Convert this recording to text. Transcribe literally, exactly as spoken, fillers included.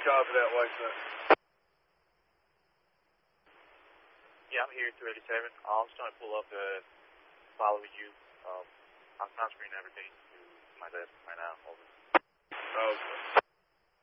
Copy that, White Center. Yeah, I'm here at two eighty-seven. I was trying to pull up uh, following you. Um, I'm transferring everything to my desk right now. Over. Okay.